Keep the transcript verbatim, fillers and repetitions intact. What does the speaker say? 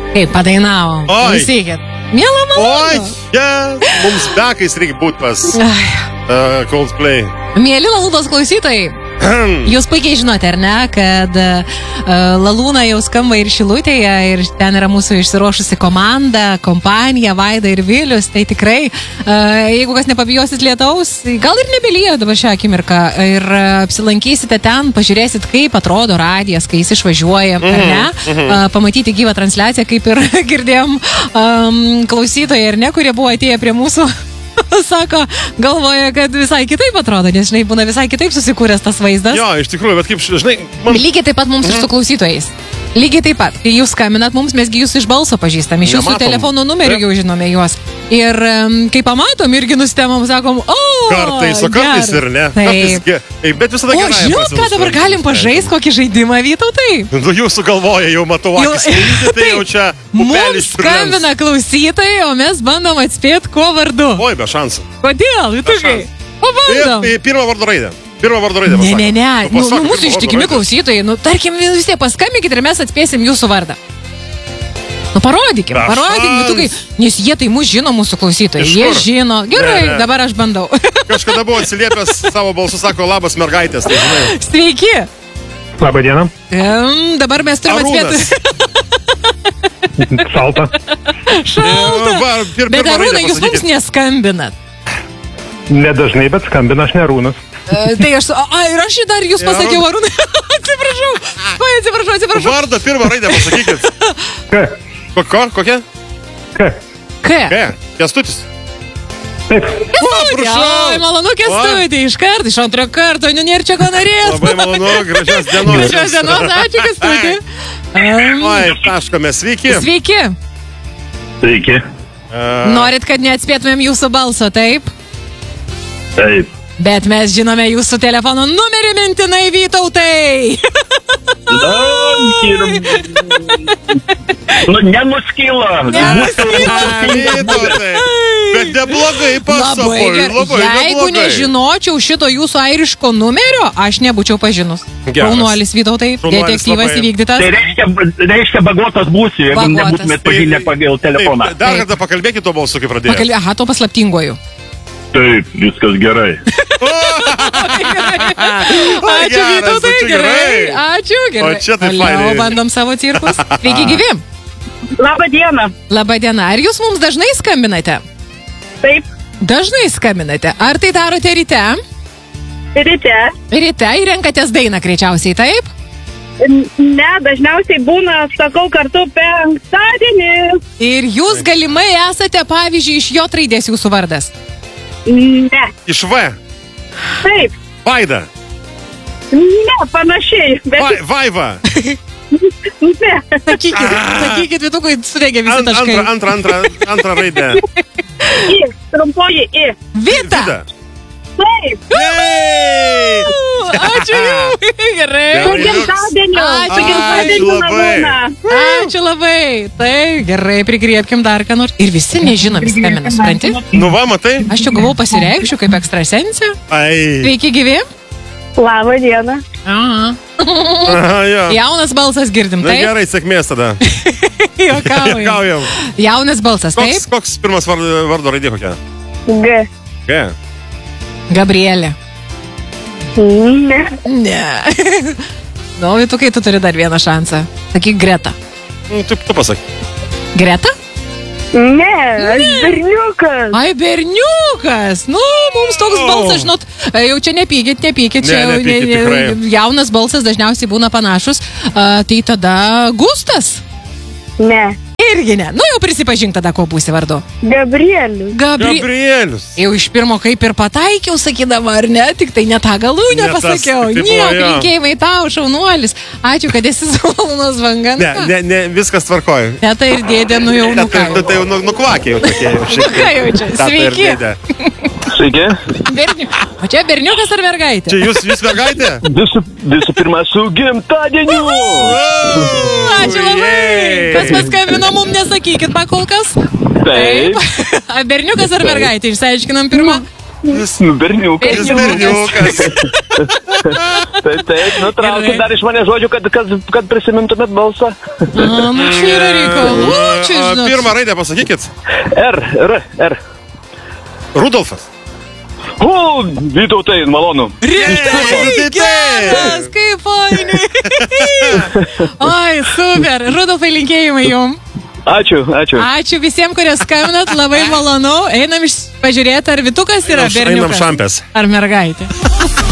Kaip padainavo. Klausykit. Miela malonu. Oi, ja, mums bekais reikia būti pas uh, Coldplay. Mėly Lalūdos klausytojai, jūs puikiai žinote, ar ne, kad uh, Lalūna jau skamba ir Šilutėje, ir ten yra mūsų išsiruošusi komanda, kompanija, Vaida ir Vilius, tai tikrai, uh, jeigu kas nepabijosit lietaus, gal ir nebelyja dabar šią akimirką, ir uh, apsilankysite ten, pažiūrėsit, kaip atrodo radijas, kai jis išvažiuoja, mm-hmm, ar ne, mm-hmm. uh, pamatyti gyvą transliaciją, kaip ir girdėjom um, klausytojai, ar ne, kurie buvo atėję prie mūsų. Sako, galvoja, kad visai kitaip atrodo, nes, žinai, būna visai kitaip susikūręs tas vaizdas. Jo, iš tikrųjų, bet kaip, žinai... Man... Lygiai taip pat mums mm. ir su klausytojais. Lygiai taip pat, kai jūs skambinat mums, mesgi jūs iš balso pažįstam, iš jūsų telefonų numerių jau žinome juos. Ir um, kai pamatom, irgi nustemam, sakom, o, kartais, o kartais ir ne. Kartais, bet visada gerai. O, žinot, ką dabar galim pažaist, kokį žaidimą, Vytautai? Nu, jūsų galvoja, jau matau, akis lydė, tai jau čia upelis mums skambina klausytojai, o mes bandom atspėti, kuo vardu. Oi, be šansų. Kodėl, Vytukai? Pabandom. Pirmą vardo raidę. Pirmą vardo raidę pasakė. Ne, ne, ne. Nu, nu, mūsų ištikimi klausytojai, nu, tarkim, vis tiek paskambinkit ir mes atspėsim jūsų vardą. Nu, parodykim, be parodykim, Vytukai, nes jie tai mūsų žino, mūsų klausytojai. Jie žino. Gerai, ne, ne. Dabar aš bandau. Kažkada buvo atsiliepęs savo balsu, sako, labas mergaitės. Tai, žinai. Sveiki. Labą dieną. Um, dabar mes turime atspėti. Šalta. Šalta. Va, pir, bet Arūnai, jūs mums neskambinat. Nedažnai, bet skambina aš ne Arūnas. Uh, tai aš, a, ir aš dar jūs pasakiau, Arūnai. Atsiprašau. Oi, atsiprašau, atsiprašau. Vardą, pirmą raidę pasakykit. K. Ko, ko, kokia? K. K. K. Kestutis. Taip. Kestutį. Oi, malonu Kestutį. Iš karto, iš antro karto. Nu, nėra čia ko norės. Labai malonu, gražios dienos. Gražios dienos, ačiū Kestutį. Um, Oi, taškome, sveiki. Sveiki. Sveiki. Uh, Norit, kad neatspėtumėm jūsų balso, taip? Taip. Bet mes žinome jūsų telefono numerį mintinai, Vytautai. Nu, nenuskyla. Nenuskyla. Vytautai. Bet neblogai pasakoj. Labai, jeigu neblogai. Nežinočiau šito jūsų airiško numerio, aš nebūčiau pažinus. Šaunuolis, Vytautai, detektyvas įvykdytas. Tai reiškia, reiškia bagotas būsiu, jeigu nebūtumėt pažinę pagal telefoną. Taip, dar kartą pakalbėkit to balsu, kaip pradėjo. Pakalbė, aha, to paslaptinguoju. Taip, viskas gerai. Ačiū, Vytautai, gerai. Ačiū, gerai. O čia tai fainai. Toliau bandom savo cirkus. Sveiki, gyvi. Labą dieną. Labą dieną. Ar jūs mums dažnai skambinate? Taip. Dažnai skambinate. Ar tai darote ryte? Ryte. Ryte ir renkatės dainą greičiausiai, taip? Ne, dažniausiai būna, sakau, kartu penktadienį. Ir jūs galimai esate, pavyzdžiui, iš J raidės jūsų vardas? Ne. Iš V? Taip. Vaida? Ne, panašiai. Bet... Va, vaiva? Ne. Sakykit, sakykit, Vytukui sudegė visi Ant, taškai. Antra, antra, antra, antra raidė. I, trumpoji I. Vita. Vida. Taip. Ačiū jums. Gerai. Su gimtadieniu. Su gimtadieniu Lavūna. Ačiū labai. Tai gerai, prigriebkim dar ką nors. Ir visi nežinom, skambina, supranti? Nu va, matai? Aš čia gavau pasireikščių kaip ekstrasensė. Ai. Sveiki, gyvi. Labą dieną. Aha. Aha, jo. Jaunas balsas girdim, Na taip? gerai, sėkmės tada. Juokaujam. Juokaujam. Jaunas balsas, taip? Koks, koks pirmas vardo, vardo raidė kokia? G. G. Gabrielė. Ne. Ne. Nu, Vytukai, tu turi dar vieną šansą. Sakyk Greta. Nu, taip, tu pasak. Greta? Ne, aš berniukas. Ai, berniukas. Nu, mums toks Oh. balsas, žinot, jau čia nepykit, nepykit. Čia Ne, nepykit, ne- tikrai. ne- jaunas balsas dažniausiai būna panašus. A, tai tada Gustas. Ne. Irgi ne. Nu, jau prisipažink tada, ko būsi vardu. Gabrielius. Gabri... Gabrielius. Jau iš pirmo kaip ir pataikiau, sakydama, ar ne? Tik tai ne tą galūnę Ne tas, pasakiau. tik tai Nieko, buvo, jo. linkėjimai tau, šaunuolis. Ačiū, kad esi su Malūnos Vangana. Ne, ne, ne, viskas tvarkoja. Teta ir dėdė, nu jau Tai, nukai. tai, tai jau nu- nukvakė jau tokie. Jau šiek tiek. Ką jau čia? Teta ir Sveiki. dėdė. Sveiki. Berniu... O čia berniukas ar mergaitė? Čia jūs, jūs mergaitė? Visų, visų pirma, su gimtadieniu. Ačiū labai. Kas paskambino, mum nesakykit pakol kas. Taip. A berniukas ar mergaitė? Išsiaiškinam pirmą. Nu, berniukas. Jis berniukas. Tai taip, nutraukit dar iš mane žodžių, kad, kad, kad prisimintumėt balsą. A, nu čia yra reikalų, čia A, žinot. Pirmą raidę pasakykit. R, R, R. Rudolfas. O, Vytautai, malonu. Rimtai, geras, kaip fainai. Oi, super. Rudolfai, linkėjimai jum. Ačiū, ačiū. Ačiū visiems, kurie skambinat, labai malonu. Einam iš pažiūrėti, ar Vytukas yra Einam- einam berniukas. šampės. Ar mergaitė.